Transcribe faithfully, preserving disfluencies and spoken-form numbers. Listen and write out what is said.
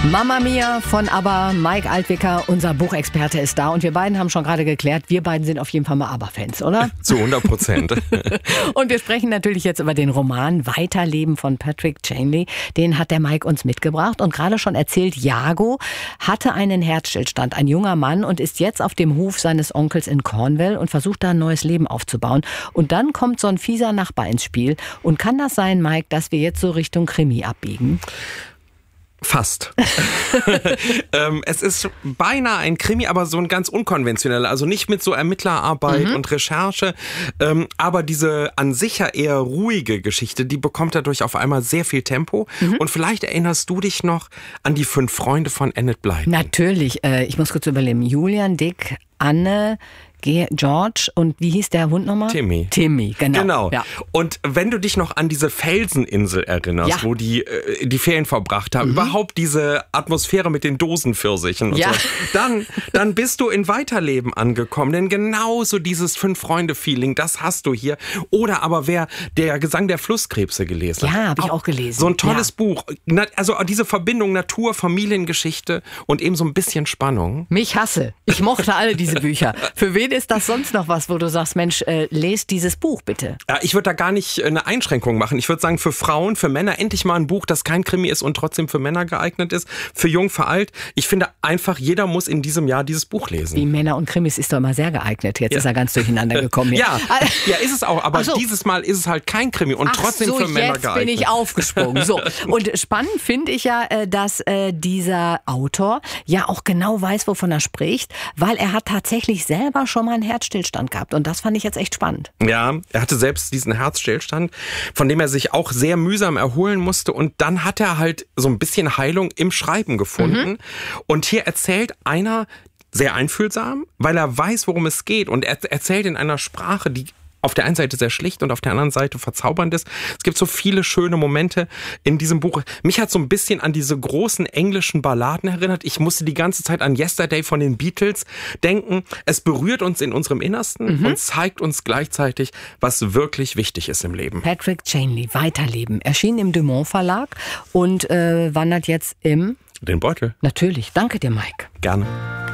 Mamma Mia von ABBA, Mike Altwicker, unser Buchexperte ist da und wir beiden haben schon gerade geklärt, wir beiden sind auf jeden Fall mal ABBA-Fans, oder? Zu hundert Prozent. Und wir sprechen natürlich jetzt über den Roman Weiterleben von Patrick Chanley. Den hat der Mike uns mitgebracht und gerade schon erzählt, Jago hatte einen Herzstillstand, ein junger Mann, und ist jetzt auf dem Hof seines Onkels in Cornwall und versucht da ein neues Leben aufzubauen. Und dann kommt so ein fieser Nachbar ins Spiel. Und kann das sein, Mike, dass wir jetzt so Richtung Krimi abbiegen? Fast. ähm, es ist beinahe ein Krimi, aber so ein ganz unkonventioneller. Also nicht mit so Ermittlerarbeit mhm. und Recherche. Ähm, aber diese an sich ja eher ruhige Geschichte, die bekommt dadurch auf einmal sehr viel Tempo. Mhm. Und vielleicht erinnerst du dich noch an die fünf Freunde von Enid Blyton. Natürlich. Äh, ich muss kurz überlegen. Julian, Dick, Anne, George und wie hieß der Hund nochmal? Timmy. Timmy, genau. Genau. Ja. Und wenn du dich noch an diese Felseninsel erinnerst, ja. wo die äh, die Ferien verbracht haben, mhm. überhaupt diese Atmosphäre mit den Dosenpfirsichen und ja. so, dann, dann bist du in Weiterleben angekommen. Denn genauso dieses Fünf-Freunde-Feeling, das hast du hier. Oder aber wer der Gesang der Flusskrebse gelesen hat. Ja, habe ich auch gelesen. So ein tolles ja. Buch. Also diese Verbindung Natur, Familiengeschichte und eben so ein bisschen Spannung. Mich hasse. Ich mochte alle diese Bücher. Für wen ist das sonst noch was, wo du sagst, Mensch, äh, lest dieses Buch bitte? Ja, ich würde da gar nicht eine Einschränkung machen. Ich würde sagen, für Frauen, für Männer endlich mal ein Buch, das kein Krimi ist und trotzdem für Männer geeignet ist. Für jung, für alt. Ich finde einfach, jeder muss in diesem Jahr dieses Buch lesen. Die Männer und Krimis ist doch immer sehr geeignet. Jetzt ja. ist er ganz durcheinander gekommen. Hier. Ja, ja, ist es auch. Aber so. dieses Mal ist es halt kein Krimi und Ach trotzdem so, für Männer jetzt geeignet. bin ich aufgesprungen. So. Und spannend finde ich ja, dass äh, dieser Autor ja auch genau weiß, wovon er spricht, weil er hat tatsächlich selber schon mal einen Herzstillstand gehabt. Und das fand ich jetzt echt spannend. Ja, er hatte selbst diesen Herzstillstand, von dem er sich auch sehr mühsam erholen musste. Und dann hat er halt so ein bisschen Heilung im Schreiben gefunden. Mhm. Und hier erzählt einer sehr einfühlsam, weil er weiß, worum es geht. Und er erzählt in einer Sprache, die auf der einen Seite sehr schlicht und auf der anderen Seite verzaubernd ist. Es gibt so viele schöne Momente in diesem Buch. Mich hat so ein bisschen an diese großen englischen Balladen erinnert. Ich musste die ganze Zeit an Yesterday von den Beatles denken. Es berührt uns in unserem Innersten mhm. und zeigt uns gleichzeitig, was wirklich wichtig ist im Leben. Patrick Chanley, Weiterleben, erschien im Dumont Verlag und äh, wandert jetzt im... Den Beutel. Natürlich. Danke dir, Mike. Gerne.